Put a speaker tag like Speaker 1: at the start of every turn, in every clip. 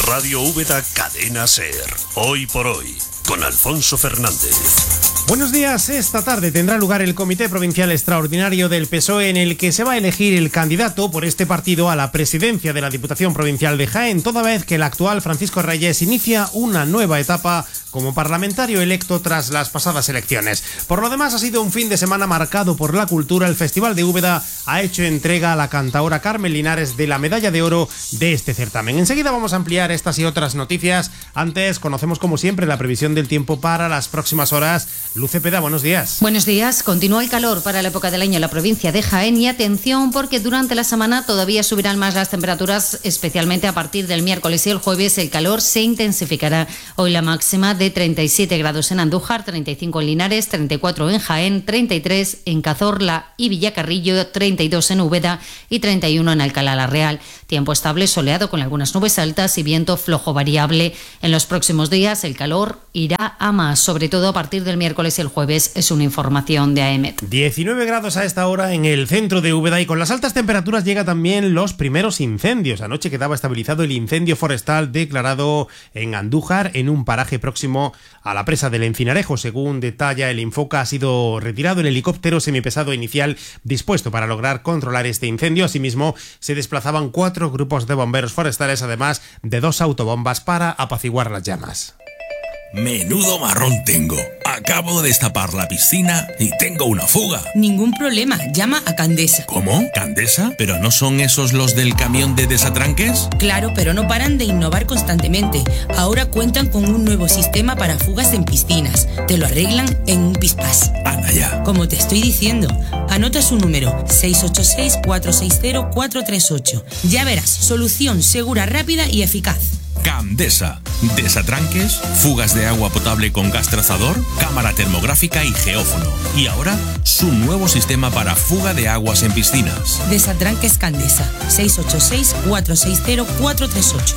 Speaker 1: Radio Úbeda Cadena SER. Hoy por hoy, con Alfonso Fernández.
Speaker 2: Buenos días. Esta tarde tendrá lugar el Comité Provincial Extraordinario del PSOE en el que se va a elegir el candidato por este partido a la presidencia de la Diputación Provincial de Jaén, toda vez que el actual Francisco Reyes inicia una nueva etapa como parlamentario electo tras las pasadas elecciones. Por lo demás, ha sido un fin de semana marcado por la cultura. El Festival de Úbeda ha hecho entrega a la cantaora Carmen Linares de la medalla de oro de este certamen. Enseguida vamos a ampliar estas y otras noticias. Antes, conocemos como siempre la previsión del tiempo para las próximas horas. Luz Cepeda, buenos días.
Speaker 3: Buenos días. Continúa el calor para la época del año en la provincia de Jaén y atención porque durante la semana todavía subirán más las temperaturas, especialmente a partir del miércoles y el jueves el calor se intensificará. Hoy la máxima de 37 grados en Andújar, 35 en Linares, 34 en Jaén, 33 en Cazorla y Villacarrillo, 32 en Úbeda y 31 en Alcalá la Real. Tiempo estable, soleado con algunas nubes altas y viento flojo variable. En los próximos días el calor irá a más, sobre todo a partir del miércoles y el jueves, es una información de AEMET.
Speaker 2: 19 grados a esta hora en el centro de Úbeda y con las altas temperaturas llega también los primeros incendios. Anoche quedaba estabilizado el incendio forestal declarado en Andújar en un paraje próximo a la presa del Encinarejo. Según detalla el Infoca, ha sido retirado el helicóptero semipesado inicial dispuesto para lograr controlar este incendio. Asimismo, se desplazaban 4 grupos de bomberos forestales, además de 2 autobombas para apaciguar las llamas.
Speaker 4: Menudo marrón tengo. Acabo de destapar la piscina y tengo una fuga.
Speaker 5: Ningún problema, llama a Candesa.
Speaker 4: ¿Cómo? ¿Candesa? ¿Pero no son esos los del camión de desatranques?
Speaker 5: Claro, pero no paran de innovar constantemente. Ahora cuentan con un nuevo sistema para fugas en piscinas. Te lo arreglan en un pispás.
Speaker 4: Anda ya.
Speaker 5: Como te estoy diciendo, anota su número, 686-460-438. Ya verás, solución segura, rápida y eficaz.
Speaker 4: Candesa. Desatranques, fugas de agua potable con gas trazador, cámara termográfica y geófono. Y ahora, su nuevo sistema para fuga de aguas en piscinas.
Speaker 5: Desatranques Candesa. 686-460-438.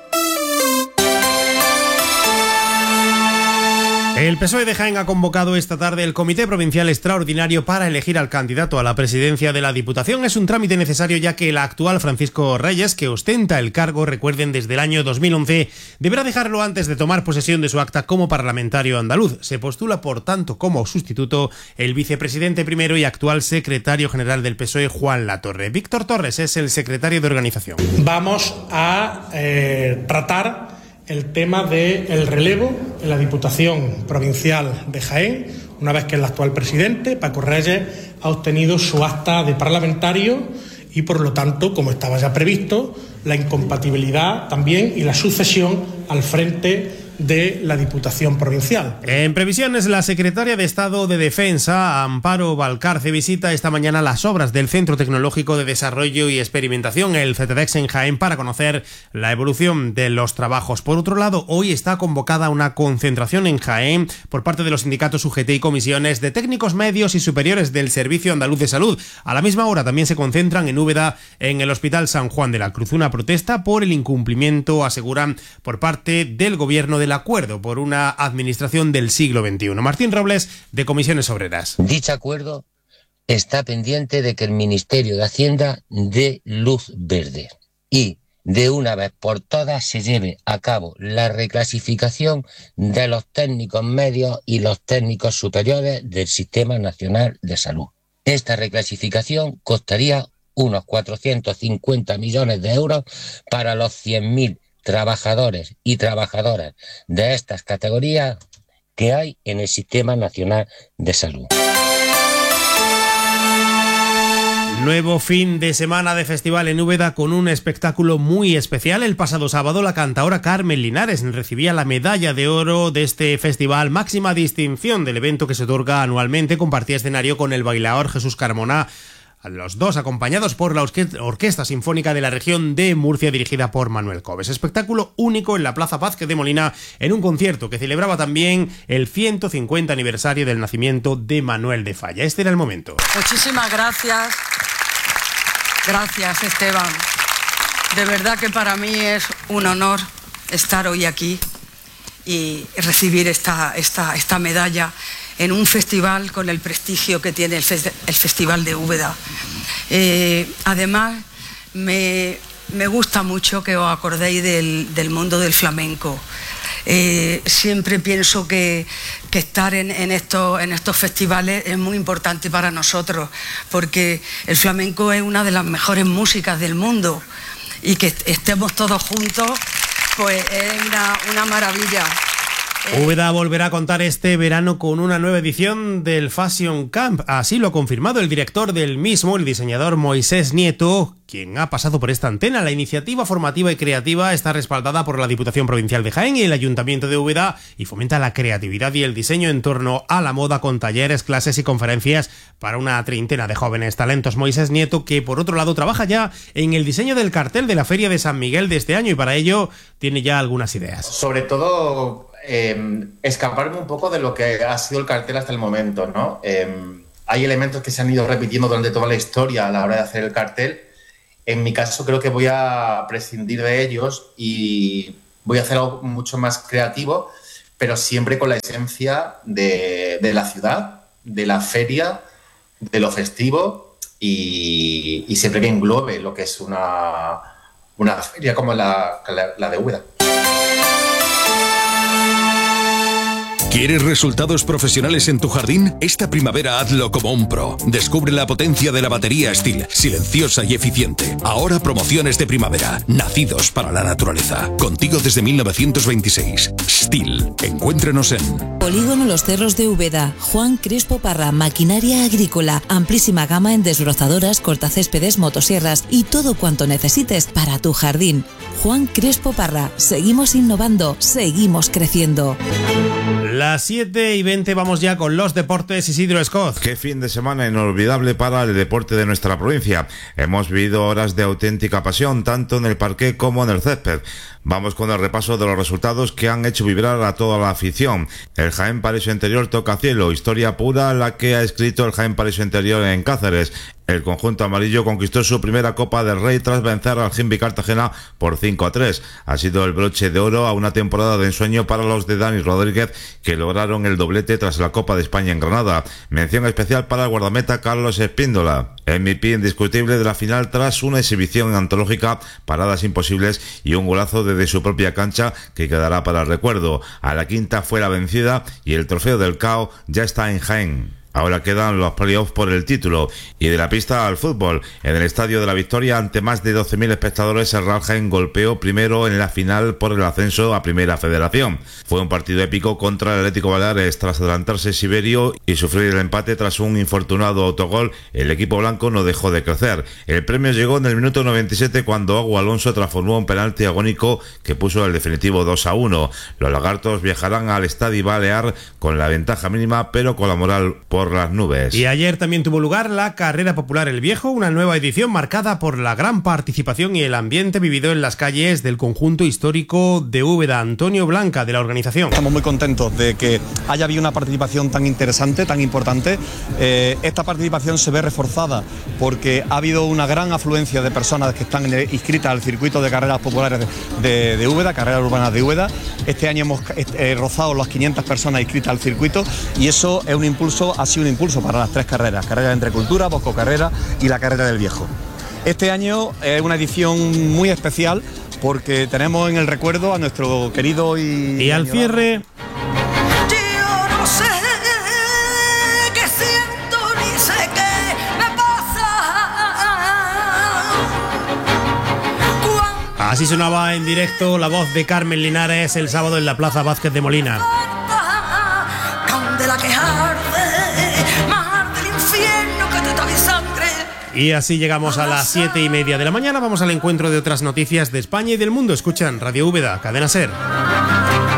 Speaker 2: El PSOE de Jaén ha convocado esta tarde el Comité Provincial Extraordinario para elegir al candidato a la presidencia de la Diputación. Es un trámite necesario ya que el actual Francisco Reyes, que ostenta el cargo, recuerden, desde el año 2011, deberá dejarlo antes de tomar posesión de su acta como parlamentario andaluz. Se postula, por tanto, como sustituto el vicepresidente primero y actual secretario general del PSOE, Juan Latorre. Víctor Torres es el secretario de organización.
Speaker 6: Vamos a tratar el tema del relevo en la Diputación Provincial de Jaén, una vez que el actual presidente, Paco Reyes, ha obtenido su acta de parlamentario y, por lo tanto, como estaba ya previsto, la incompatibilidad también y la sucesión al frente de la Diputación Provincial.
Speaker 2: En previsiones, la secretaria de Estado de Defensa, Amparo Valcarce, visita esta mañana las obras del Centro Tecnológico de Desarrollo y Experimentación, el CETEDEX en Jaén, para conocer la evolución de los trabajos. Por otro lado, hoy está convocada una concentración en Jaén por parte de los sindicatos UGT y comisiones de técnicos medios y superiores del Servicio Andaluz de Salud. A la misma hora también se concentran en Úbeda, en el Hospital San Juan de la Cruz. Una protesta por el incumplimiento, aseguran, por parte del Gobierno del acuerdo por una administración del siglo XXI. Martín Robles, de Comisiones Obreras.
Speaker 7: Dicho acuerdo está pendiente de que el Ministerio de Hacienda dé luz verde y de una vez por todas se lleve a cabo la reclasificación de los técnicos medios y los técnicos superiores del Sistema Nacional de Salud. Esta reclasificación costaría unos 450 millones de euros para los 100.000 trabajadores y trabajadoras de estas categorías que hay en el Sistema Nacional de Salud.
Speaker 2: Nuevo fin de semana de festival en Úbeda con un espectáculo muy especial. El pasado sábado la cantaora Carmen Linares recibía la medalla de oro de este festival, máxima distinción del evento que se otorga anualmente. Compartía escenario con el bailaor Jesús Carmona, los dos acompañados por la Orquesta Sinfónica de la Región de Murcia, dirigida por Manuel Cobes. Espectáculo único en la Plaza Vázquez de Molina, en un concierto que celebraba también el 150 aniversario del nacimiento de Manuel de Falla. Este era el momento.
Speaker 8: Muchísimas gracias. Gracias, Esteban. De verdad que para mí es un honor estar hoy aquí y recibir esta medalla en un festival con el prestigio que tiene el Festival de Úbeda. Además, me me gusta mucho que os acordéis del mundo del flamenco. Siempre pienso que estar en estos festivales es muy importante para nosotros, porque el flamenco es una de las mejores músicas del mundo, y que estemos todos juntos pues es una maravilla.
Speaker 2: Úbeda volverá a contar este verano con una nueva edición del Fashion Camp. Así lo ha confirmado el director del mismo, el diseñador Moisés Nieto, quien ha pasado por esta antena. La iniciativa formativa y creativa está respaldada por la Diputación Provincial de Jaén y el Ayuntamiento de Úbeda y fomenta la creatividad y el diseño en torno a la moda, con talleres, clases y conferencias para una treintena de jóvenes talentos. Moisés Nieto, que por otro lado trabaja ya en el diseño del cartel de la Feria de San Miguel de este año, y para ello tiene ya algunas ideas.
Speaker 9: Sobre todo escaparme un poco de lo que ha sido el cartel hasta el momento, ¿no? Hay elementos que se han ido repitiendo durante toda la historia a la hora de hacer el cartel. En mi caso creo que voy a prescindir de ellos y voy a hacer algo mucho más creativo, pero siempre con la esencia de la ciudad, de la feria, de lo festivo, y siempre que englobe lo que es una feria como la de Úbeda.
Speaker 10: ¿Quieres resultados profesionales en tu jardín? Esta primavera hazlo como un pro. Descubre la potencia de la batería Stihl, silenciosa y eficiente. Ahora promociones de primavera, nacidos para la naturaleza. Contigo desde 1926. Stihl. Encuéntrenos en
Speaker 11: Polígono Los Cerros de Úbeda. Juan Crespo Parra, maquinaria agrícola. Amplísima gama en desbrozadoras, cortacéspedes, motosierras y todo cuanto necesites para tu jardín. Juan Crespo Parra. Seguimos innovando, seguimos creciendo.
Speaker 2: Las 7:20, vamos ya con los deportes. Isidro Escoz.
Speaker 12: Qué fin de semana inolvidable para el deporte de nuestra provincia. Hemos vivido horas de auténtica pasión, tanto en el parqué como en el césped. Vamos con el repaso de los resultados que han hecho vibrar a toda la afición. El Jaén Paraíso Interior toca cielo, historia pura la que ha escrito el Jaén Paraíso Interior en Cáceres. El conjunto amarillo conquistó su primera Copa del Rey tras vencer al Jimbi Cartagena por 5-3. Ha sido el broche de oro a una temporada de ensueño para los de Dani Rodríguez, que lograron el doblete tras la Copa de España en Granada. Mención especial para el guardameta Carlos Espíndola, MVP indiscutible de la final tras una exhibición antológica, paradas imposibles y un golazo desde su propia cancha que quedará para el recuerdo. A la quinta fue la vencida y el trofeo del CAO ya está en Jaén. Ahora quedan los playoffs por el título. Y de la pista al fútbol, en el Estadio de la Victoria, ante más de 12.000 espectadores, el Real Jaén golpeó primero en la final por el ascenso a Primera Federación. Fue un partido épico contra el Atlético Baleares tras adelantarse Siberio y sufrir el empate tras un infortunado autogol. El equipo blanco no dejó de crecer. El premio llegó en el minuto 97 cuando Agu Alonso transformó un penalti agónico que puso el definitivo 2-1. Los lagartos viajarán al Estadio Balear con la ventaja mínima, pero con la moral por las nubes.
Speaker 2: Y ayer también tuvo lugar la Carrera Popular El Viejo, una nueva edición marcada por la gran participación y el ambiente vivido en las calles del conjunto histórico de Úbeda. Antonio Blanca, de la organización.
Speaker 13: Estamos muy contentos de que haya habido una participación tan interesante, tan importante. Esta participación se ve reforzada porque ha habido una gran afluencia de personas que están inscritas al circuito de carreras populares de Úbeda, carreras urbanas de Úbeda. Este año hemos rozado las 500 personas inscritas al circuito, y eso es un impulso, ha sido un impulso para las tres carreras: carrera de Entre Cultura, Bosco Carrera y la Carrera del Viejo. Este año es una edición muy especial porque tenemos en el recuerdo a nuestro querido y
Speaker 2: al cierre.
Speaker 14: Yo no sé qué siento ni sé qué me pasa.
Speaker 2: Así sonaba en directo la voz de Carmen Linares el sábado en la Plaza Vázquez de Molina. Y así llegamos a las 7:30 de la mañana. Vamos al encuentro de otras noticias de España y del mundo. Escuchan Radio Úbeda, Cadena SER.